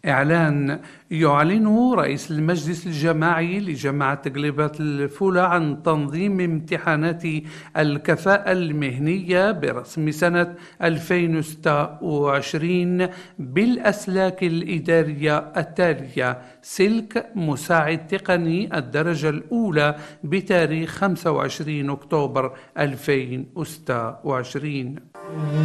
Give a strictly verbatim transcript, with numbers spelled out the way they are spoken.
إعلان يعلن رئيس المجلس الجماعي لجامعة تقليبة الفولة عن تنظيم امتحانات الكفاءة المهنية برسم سنة ألفين وستة وعشرين بالأسلاك الإدارية التالية: سلك مساعد تقني الدرجة الأولى بتاريخ خمسة وعشرين أكتوبر ألفين وستة وعشرين.